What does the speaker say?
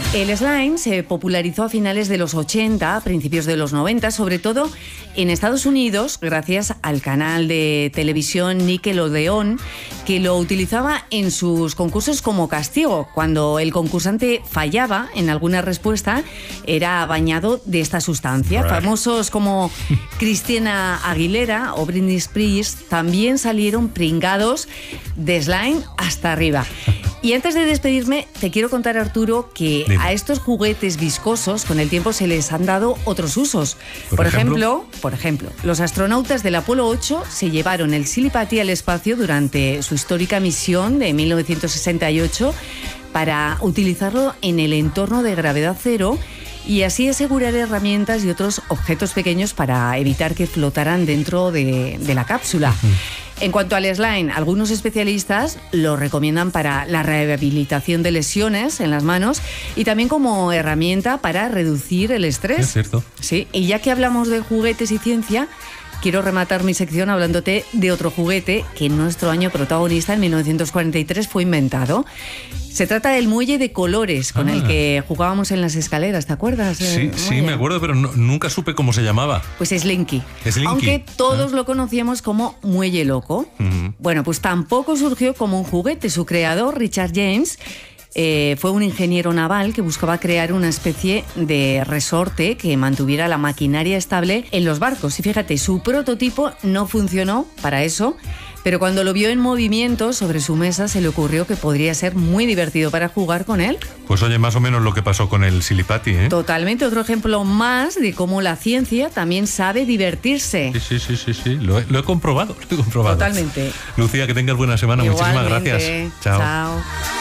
El slime se popularizó a finales de los 80, principios de los 90, sobre todo en Estados Unidos, gracias al canal de televisión Nickelodeon, que lo utilizaba en sus concursos como castigo. Cuando el concursante fallaba en alguna respuesta, era bañado de esta sustancia. Famosos como Christina Aguilera o Britney Spears también salieron pringados de slime hasta arriba. Y antes de despedirme, te quiero contar, Arturo, que a estos juguetes viscosos con el tiempo se les han dado otros usos. Por ejemplo, los astronautas del Apolo 8 se llevaron el Silipati al espacio durante su histórica misión de 1968 para utilizarlo en el entorno de gravedad cero y así asegurar herramientas y otros objetos pequeños para evitar que flotaran dentro de la cápsula. En cuanto al slime, algunos especialistas lo recomiendan para la rehabilitación de lesiones en las manos y también como herramienta para reducir el estrés. Es cierto. Sí, y ya que hablamos de juguetes y ciencia, quiero rematar mi sección hablándote de otro juguete que en nuestro año protagonista, en 1943, fue inventado. Se trata del muelle de colores con el que jugábamos en las escaleras, ¿te acuerdas? Sí, me acuerdo, pero nunca supe cómo se llamaba. Pues Slinky. Aunque todos lo conocíamos como muelle loco. Bueno, pues tampoco surgió como un juguete. Su creador, Richard James, fue un ingeniero naval que buscaba crear una especie de resorte que mantuviera la maquinaria estable en los barcos. Y fíjate, su prototipo no funcionó para eso, pero cuando lo vio en movimiento sobre su mesa se le ocurrió que podría ser muy divertido para jugar con él. Pues oye, más o menos lo que pasó con el Silipati, ¿eh? Totalmente, otro ejemplo más de cómo la ciencia también sabe divertirse. Sí, lo he comprobado. Totalmente. Lucía, que tengas buena semana. Igualmente. Muchísimas gracias. Chao. Chao.